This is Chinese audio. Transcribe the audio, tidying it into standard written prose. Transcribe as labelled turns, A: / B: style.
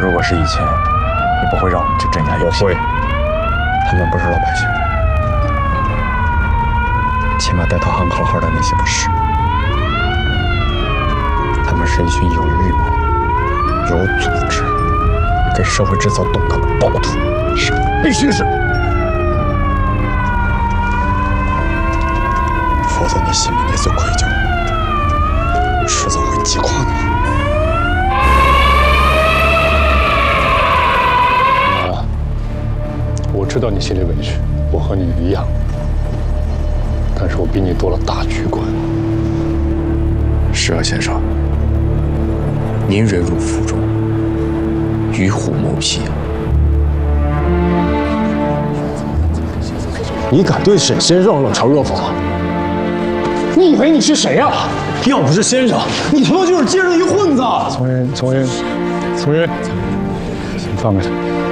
A: 如果是以前，你不会让我们去镇压游戏。
B: 会，他们不是老百姓，起码带头喊口号的那些不是。他们是一群有预谋、有组织，给社会制造动荡的暴徒，是必须是。否则你心里那丝愧疚，迟早会击垮你。
C: 啊，我知道你心里委屈，我和你一样，但是我比你多了大局观。
D: 石二先生，您忍辱负重，与虎谋皮。
C: 你敢对沈先生冷嘲热讽？你以为你是谁呀？要不是先生，你他妈就是街上一混子！从云，你放开他。